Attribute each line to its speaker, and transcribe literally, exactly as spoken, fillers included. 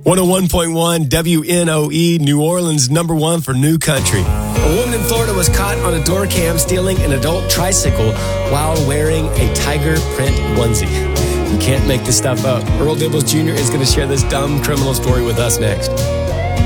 Speaker 1: one oh one point one W N O E, New Orleans, number one for New Country. A woman in Florida was caught on a door cam stealing an adult tricycle while wearing a tiger print onesie. You can't make this stuff up. Earl Dibbles Junior is going to share this dumb criminal story with us next.